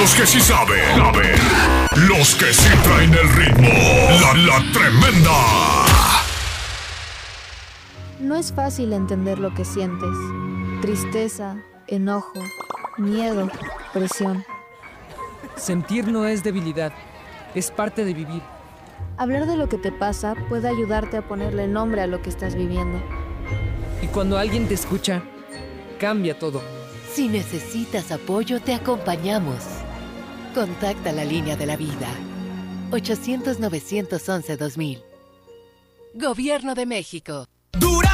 los que sí saben. Los que sí traen el ritmo. La tremenda. No es fácil entender lo que sientes. Tristeza, enojo, miedo, presión. Sentir no es debilidad, es parte de vivir. Hablar de lo que te pasa puede ayudarte a ponerle nombre a lo que estás viviendo. Y cuando alguien te escucha, cambia todo. Si necesitas apoyo, te acompañamos. Contacta la línea de la vida. 800-911-2000. Gobierno de México. ¡Dura!